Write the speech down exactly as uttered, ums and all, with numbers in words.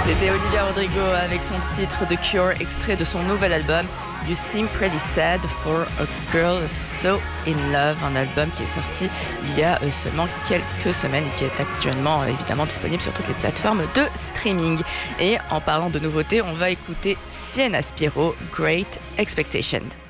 C'était Olivia Rodrigo avec son titre The Cure, extrait de son nouvel album You Seem Pretty Sad for a Girl So In Love, un album qui est sorti il y a seulement quelques semaines et qui est actuellement évidemment disponible sur toutes les plateformes de streaming. Et en parlant de nouveautés, on va écouter Sienna Spiro, Great Expectation.